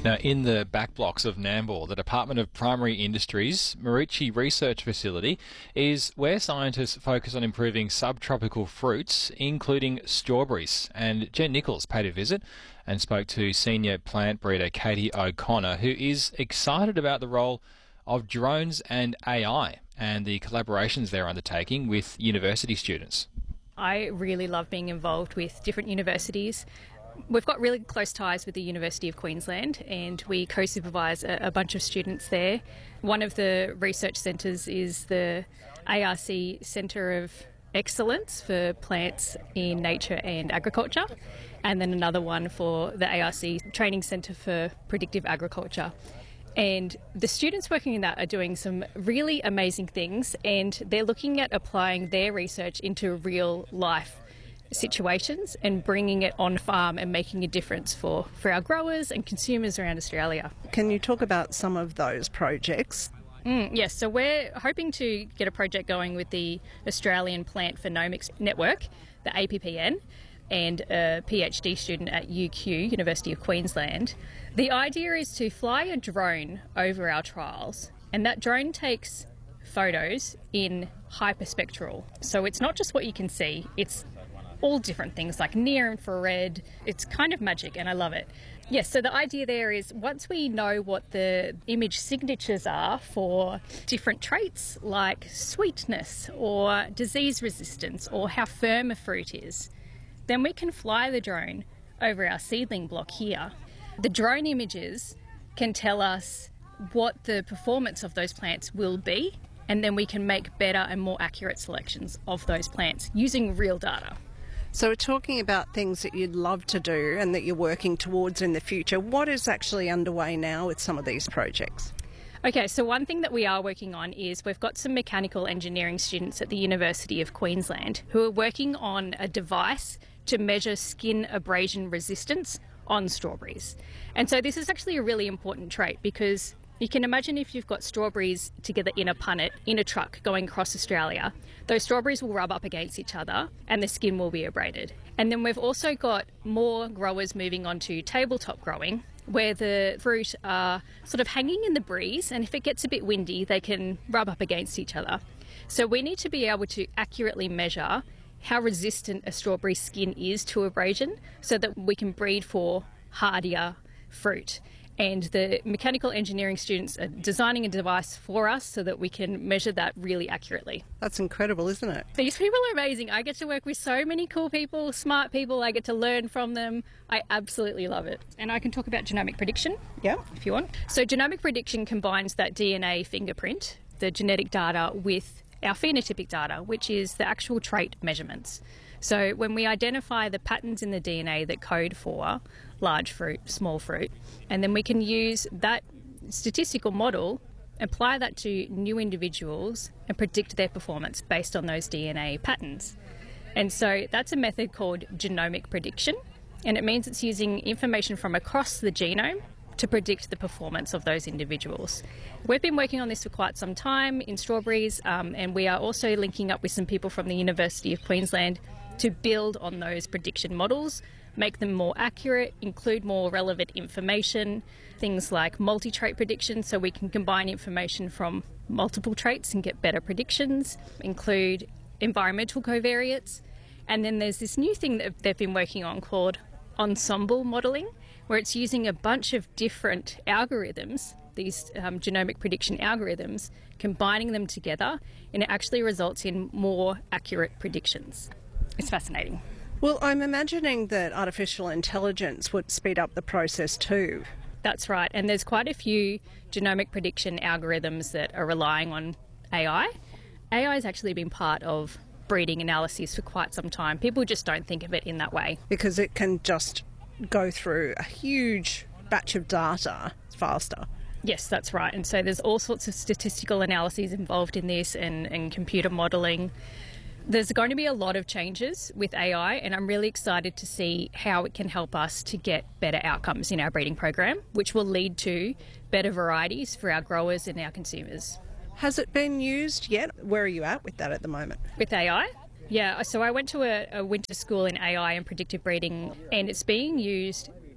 Now, in the back blocks of Nambour, the Department of Primary Industries Marucci Research Facility is where scientists focus on improving subtropical fruits, including strawberries. And Jen Nichols paid a visit and spoke to senior plant breeder Katie O'Connor, who is excited about the role of drones and AI and the collaborations they're undertaking with university students. I really love being involved with different universities. We've got really close ties with the University of Queensland and we co-supervise a bunch of students there. One of the research centres is the ARC Centre of Excellence for Plants in Nature and Agriculture, and then another one for the ARC Training Centre for Predictive Agriculture. And the students working in that are doing some really amazing things, and they're looking at applying their research into real life situations and bringing it on farm and making a difference for our growers and consumers around Australia. Can you talk about some of those projects? Yes, so we're hoping to get a project going with the Australian Plant Phenomics Network, the APPN, and a PhD student at UQ, University of Queensland. The idea is to fly a drone over our trials, and that drone takes photos in hyperspectral. So it's not just what you can see, it's all different things like near infrared. It's kind of magic and I love it. Yes, so the idea there is once we know what the image signatures are for different traits like sweetness or disease resistance or how firm a fruit is, then we can fly the drone over our seedling block here. The drone images can tell us what the performance of those plants will be, and then we can make better and more accurate selections of those plants using real data. So we're talking about things that you'd love to do and that you're working towards in the future. What is actually underway now with some of these projects? Okay, so one thing that we are working on is we've got some mechanical engineering students at the University of Queensland who are working on a device to measure skin abrasion resistance on strawberries. And so this is actually a really important trait because you can imagine if you've got strawberries together in a punnet, in a truck going across Australia, those strawberries will rub up against each other and the skin will be abraded. And then we've also got more growers moving on to tabletop growing, where the fruit are sort of hanging in the breeze, and if it gets a bit windy, they can rub up against each other. So we need to be able to accurately measure how resistant a strawberry skin is to abrasion so that we can breed for hardier fruit. And the mechanical engineering students are designing a device for us so that we can measure that really accurately. That's incredible, isn't it? These people are amazing. I get to work with so many cool people, smart people. I get to learn from them. I absolutely love it. And I can talk about genomic prediction, if you want. So genomic prediction combines that DNA fingerprint, the genetic data, with our phenotypic data, which is the actual trait measurements. So when we identify the patterns in the DNA that code for large fruit, small fruit, and then we can use that statistical model, apply that to new individuals and predict their performance based on those DNA patterns. And so that's a method called genomic prediction, and it means it's using information from across the genome to predict the performance of those individuals. We've been working on this for quite some time in strawberries, and we are also linking up with some people from the University of Queensland to build on those prediction models, make them more accurate, include more relevant information, things like multi-trait prediction, so we can combine information from multiple traits and get better predictions, include environmental covariates, and then there's this new thing that they've been working on called ensemble modelling, where it's using a bunch of different algorithms, these genomic prediction algorithms, combining them together, and it actually results in more accurate predictions. It's fascinating. Well, I'm imagining that artificial intelligence would speed up the process too. That's right, and there's quite a few genomic prediction algorithms that are relying on AI. AI has actually been part of breeding analyses for quite some time. People just don't think of it in that way. Because it can just go through a huge batch of data faster. Yes, that's right. And so there's all sorts of statistical analyses involved in this and computer modelling. There's going to be a lot of changes with AI, and I'm really excited to see how it can help us to get better outcomes in our breeding program, which will lead to better varieties for our growers and our consumers. Has it been used yet? Where are you at with that at the moment? With AI? Yeah, so I went to a winter school in AI and predictive breeding, and it's being used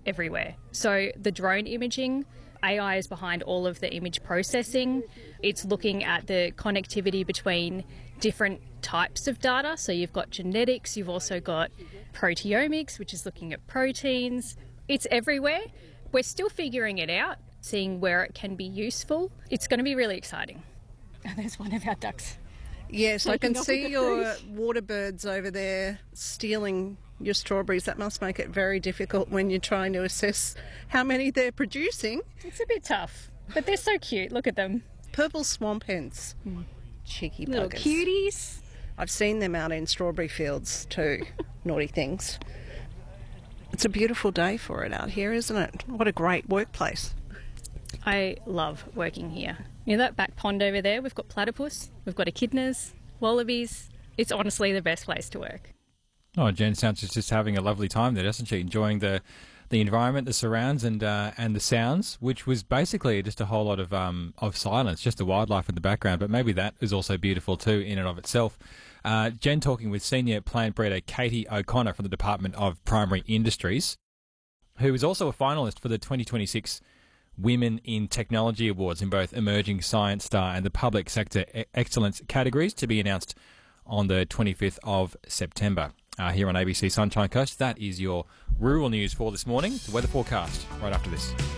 everywhere. So the drone imaging, AI is behind all of the image processing. It's looking at the connectivity between different types of data. So you've got genetics, you've also got proteomics, which is looking at proteins. It's everywhere. We're still figuring it out, seeing where it can be useful. It's going to be really exciting. Oh, there's one of our ducks. Yes, I can see your water birds over there stealing your strawberries. That must make it very difficult when you're trying to assess how many they're producing. It's a bit tough, but they're so cute. Look at them. Purple swamp hens. Cheeky buggers. Little cuties. I've seen them out in strawberry fields too. Naughty things. It's a beautiful day for it out here, isn't it? What a great workplace. I love working here. You know that back pond over there? We've got platypus, we've got echidnas, wallabies. It's honestly the best place to work. Oh, Jen sounds just having a lovely time there, doesn't she? Enjoying the environment, the surrounds, and the sounds, which was basically just a whole lot of silence, just the wildlife in the background. But maybe that is also beautiful too, in and of itself. Jen talking with senior plant breeder Katie O'Connor from the Department of Primary Industries, who is also a finalist for the 2026 Women in Technology Awards in both Emerging Science Star and the Public Sector Excellence categories, to be announced on the 25th of September. Here on ABC Sunshine Coast, that is your rural news for this morning. The weather forecast right after this.